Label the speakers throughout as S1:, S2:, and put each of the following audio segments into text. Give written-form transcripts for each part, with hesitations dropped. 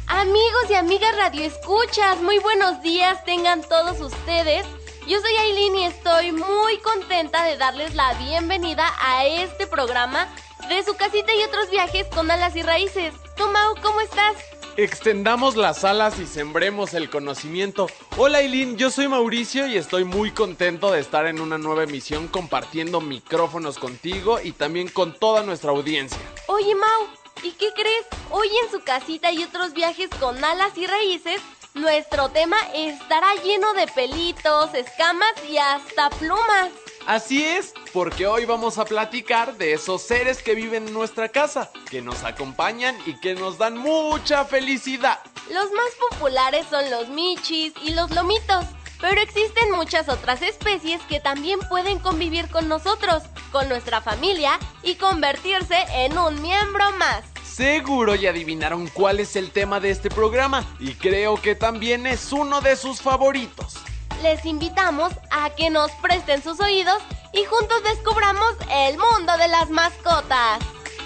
S1: Amigos y amigas radioescuchas, muy buenos días tengan todos ustedes. Yo soy Ailín y estoy muy contenta de darles la bienvenida a este programa de Su Casita y Otros Viajes con Alas y Raíces. ¿Tú, Mau, cómo estás?
S2: Extendamos las alas y sembremos el conocimiento. Hola Ailín, yo soy Mauricio y estoy muy contento de estar en una nueva emisión compartiendo micrófonos contigo y también con toda nuestra audiencia.
S1: Oye, Mau, ¿y qué crees? Hoy en Su Casita y Otros Viajes con Alas y Raíces, nuestro tema estará lleno de pelitos, escamas y hasta plumas.
S2: Así es, porque hoy vamos a platicar de esos seres que viven en nuestra casa, que nos acompañan y que nos dan mucha felicidad.
S1: Los más populares son los michis y los lomitos, pero existen muchas otras especies que también pueden convivir con nosotros, con nuestra familia y convertirse en un miembro más.
S2: Seguro ya adivinaron cuál es el tema de este programa y creo que también es uno de sus favoritos.
S1: Les invitamos a que nos presten sus oídos y juntos descubramos el mundo de las mascotas.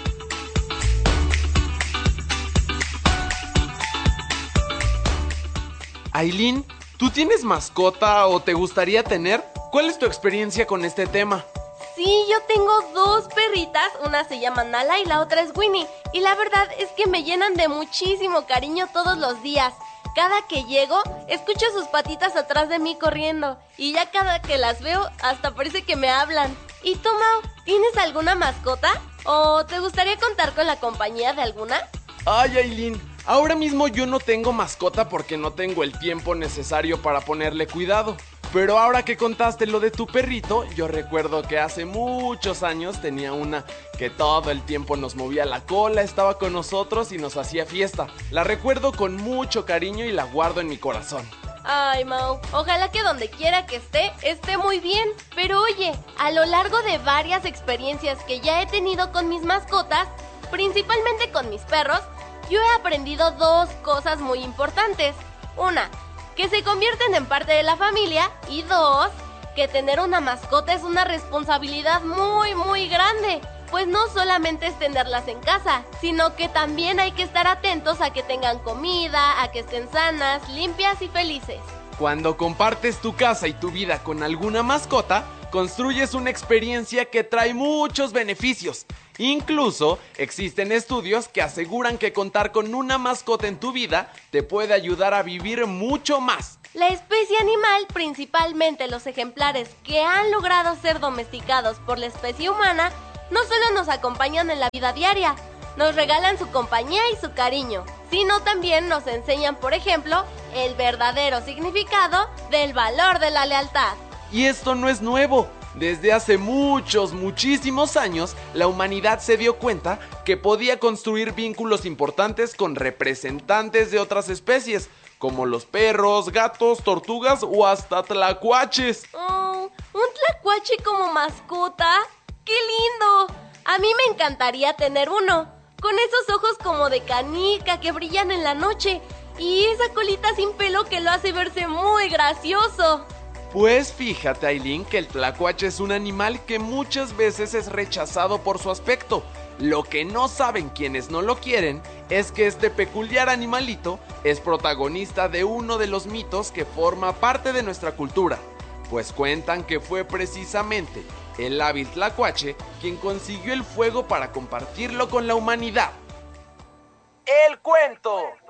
S2: Ailín, ¿tú tienes mascota o te gustaría tener? ¿Cuál es tu experiencia con este tema?
S1: Sí, yo tengo dos perritas, una se llama Nala y la otra es Winnie. Y la verdad es que me llenan de muchísimo cariño todos los días. Cada que llego, escucho sus patitas atrás de mí corriendo. Y ya cada que las veo, hasta parece que me hablan. ¿Y tú, Mau, tienes alguna mascota? ¿O te gustaría contar con la compañía de alguna?
S2: Ay, Ailín, ahora mismo yo no tengo mascota porque no tengo el tiempo necesario para ponerle cuidado. Pero ahora que contaste lo de tu perrito, yo recuerdo que hace muchos años tenía una que todo el tiempo nos movía la cola, estaba con nosotros y nos hacía fiesta. La recuerdo con mucho cariño y la guardo en mi corazón.
S1: Ay, Mau, ojalá que donde quiera que esté muy bien. Pero oye, a lo largo de varias experiencias que ya he tenido con mis mascotas, principalmente con mis perros, yo he aprendido dos cosas muy importantes. Una, que se convierten en parte de la familia, y dos, que tener una mascota es una responsabilidad muy grande, pues no solamente es tenerlas en casa, sino que también hay que estar atentos a que tengan comida, a que estén sanas, limpias y felices.
S2: Cuando compartes tu casa y tu vida con alguna mascota, construyes una experiencia que trae muchos beneficios. Incluso existen estudios que aseguran que contar con una mascota en tu vida te puede ayudar a vivir mucho más.
S1: La especie animal, principalmente los ejemplares que han logrado ser domesticados por la especie humana, no solo nos acompañan en la vida diaria, nos regalan su compañía y su cariño, sino también nos enseñan, por ejemplo, el verdadero significado del valor de la lealtad.
S2: Y esto no es nuevo. Desde hace muchísimos años, la humanidad se dio cuenta que podía construir vínculos importantes con representantes de otras especies, como los perros, gatos, tortugas o hasta tlacuaches.
S1: Oh, ¿un tlacuache como mascota? ¡Qué lindo! A mí me encantaría tener uno, con esos ojos como de canica que brillan en la noche y esa colita sin pelo que lo hace verse muy gracioso.
S2: Pues fíjate, Ailín, que el tlacuache es un animal que muchas veces es rechazado por su aspecto. Lo que no saben quienes no lo quieren es que este peculiar animalito es protagonista de uno de los mitos que forma parte de nuestra cultura, pues cuentan que fue precisamente el hábil tlacuache quien consiguió el fuego para compartirlo con la humanidad. El cuento.